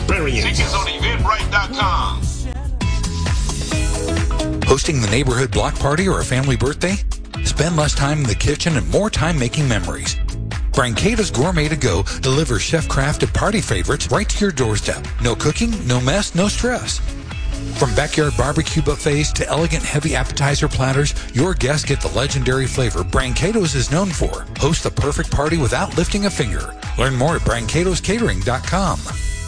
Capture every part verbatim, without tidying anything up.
experience. Tickets on eventbrite dot com. Hosting the neighborhood block party or a family birthday? Spend less time in the kitchen and more time making memories. Brancato's Gourmet to Go delivers chef-crafted party favorites right to your doorstep. No cooking, no mess, no stress. From backyard barbecue buffets to elegant heavy appetizer platters, your guests get the legendary flavor Brancato's is known for. Host the perfect party without lifting a finger. Learn more at brancatos catering dot com.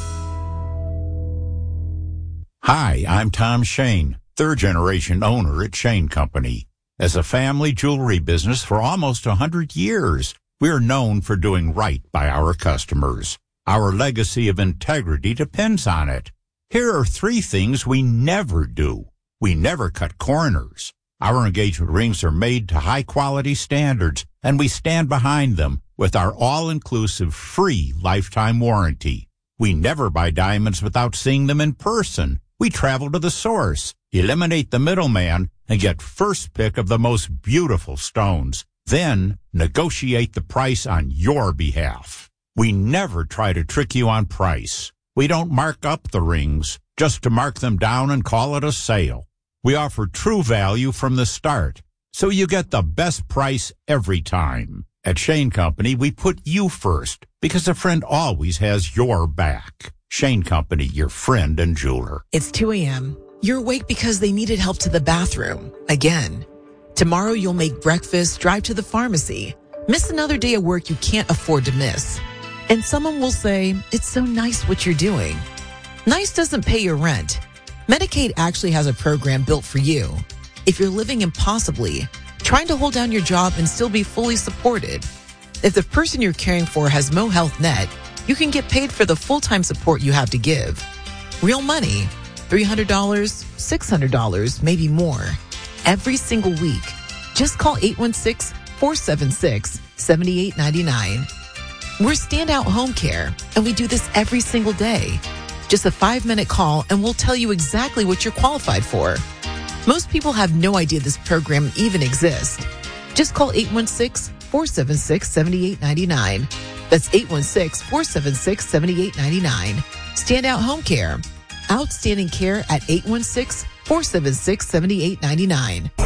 Hi, I'm Tom Shane, third-generation owner at Shane Company. As a family jewelry business for almost one hundred years, we're known for doing right by our customers. Our legacy of integrity depends on it. Here are three things we never do. We never cut corners. Our engagement rings are made to high-quality standards, and we stand behind them with our all-inclusive free lifetime warranty. We never buy diamonds without seeing them in person. We travel to the source, eliminate the middleman, and get first pick of the most beautiful stones. Then negotiate the price on your behalf. We never try to trick you on price. We don't mark up the rings just to mark them down and call it a sale. We offer true value from the start, so you get the best price every time. At Shane Company, we put you first because a friend always has your back. Shane Company, your friend and jeweler. It's two a.m. You're awake because they needed help to the bathroom. Again. Tomorrow you'll make breakfast, drive to the pharmacy, miss another day of work you can't afford to miss. And someone will say, it's so nice what you're doing. Nice doesn't pay your rent. Medicaid actually has a program built for you. If you're living impossibly, trying to hold down your job and still be fully supported. If the person you're caring for has Mo Health Net, you can get paid for the full-time support you have to give. Real money, three hundred dollars, six hundred dollars, maybe more. Every single week. Just call eight one six, four seven six, seven eight nine nine. We're Standout Home Care, and we do this every single day. Just a five-minute call, and we'll tell you exactly what you're qualified for. Most people have no idea this program even exists. Just call eight one six, four seven six, seven eight nine nine. That's eight one six, four seven six, seven eight nine nine. Standout Home Care. Outstanding care at eight one six, four seven six, seven eight nine nine.